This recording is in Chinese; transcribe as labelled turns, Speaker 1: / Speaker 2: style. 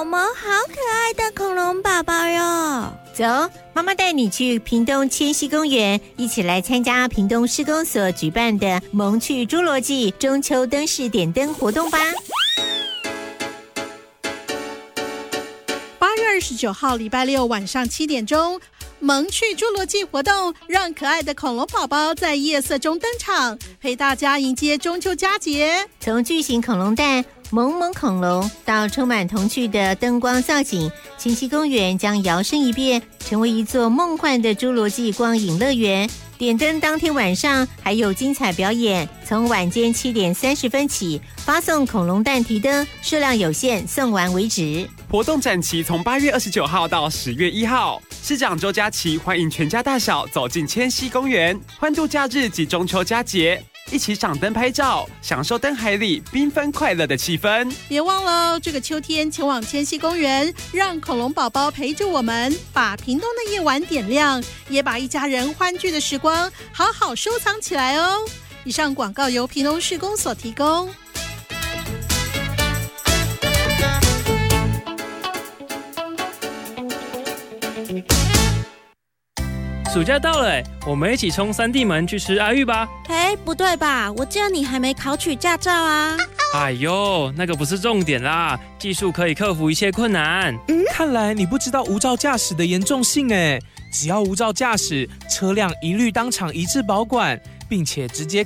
Speaker 1: 么好可爱的恐龙宝宝哟！
Speaker 2: 走，妈妈带你去屏东千禧公园，一起来参加屏东施工所举办的萌趣侏罗纪中秋灯饰点灯活动吧。
Speaker 3: 8月29号礼拜六晚上7点钟，萌趣侏罗纪活动，让可爱的恐龙宝宝在夜色中登场，陪大家迎接中秋佳节。
Speaker 2: 从巨型恐龙蛋、萌萌恐龙到充满童趣的灯光造景，千禧公园将摇身一变，成为一座梦幻的侏罗纪光影乐园。点灯当天晚上还有精彩表演，从晚间7点30分起发送恐龙蛋提灯，数量有限，送完为止。
Speaker 4: 活动展期从8月29号到10月1号。市长周佳琪欢迎全家大小走进千禧公园，欢度假日及中秋佳节，一起赏灯拍照，享受灯海里缤纷快乐的气氛。
Speaker 3: 别忘了这个秋天前往千禧公园，让恐龙宝宝陪着我们，把屏东的夜晚点亮，也把一家人欢聚的时光好好收藏起来哦。以上广告由屏东市公所提供。
Speaker 5: 暑假到了，我们一起冲三地门去吃阿玉吧。
Speaker 1: 不对吧？我记得你还没考取驾照啊。
Speaker 5: 哎呦，那个不是重点啦，技术可以克服一切困难。
Speaker 6: 看来你不知道无照驾驶的严重性只要无照驾驶，车辆一律当场移至保管，并且直接